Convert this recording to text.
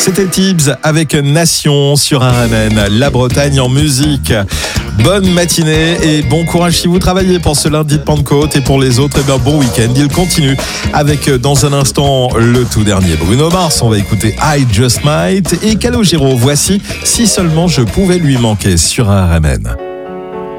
C'était Tibbs avec Nation sur RMN, la Bretagne en musique. Bonne matinée et bon courage si vous travaillez pour ce lundi de Pentecôte, et pour les autres, bon week-end. Il continue avec dans un instant le tout dernier Bruno Mars. On va écouter I Just Might et Calogero. Voici Si seulement je pouvais lui manquer sur RMN.